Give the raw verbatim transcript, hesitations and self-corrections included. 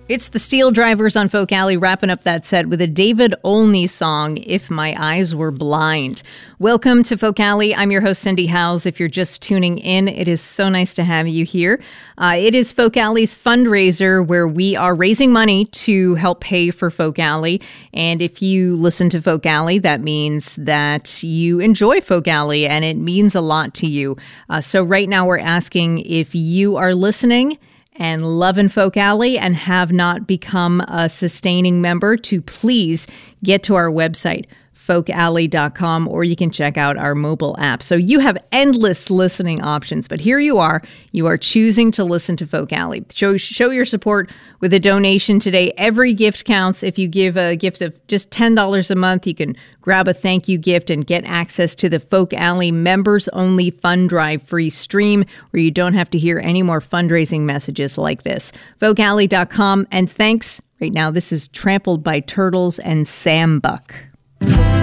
It's the Steel Drivers on Folk Alley, wrapping up that set with a David Olney song, If My Eyes Were Blind. Welcome to Folk Alley. I'm your host, Cindy Howes. If you're just tuning in, it is so nice to have you here. Uh, it is Folk Alley's fundraiser where we are raising money to help pay for Folk Alley. And if you listen to Folk Alley, that means that you enjoy Folk Alley and it means a lot to you. Uh, so right now we're asking if you are listening and loving Folk Alley and have not become a sustaining member, to please get to our website, folk alley dot com, or you can check out our mobile app. So you have endless listening options, but here you are. You are choosing to listen to Folk Alley. Show, show your support with a donation today. Every gift counts. If you give a gift of just ten dollars a month, you can grab a thank you gift and get access to the Folk Alley members-only fund drive free stream where you don't have to hear any more fundraising messages like this. folk alley dot com. And thanks. Right now, this is Trampled by Turtles and Sam Buck.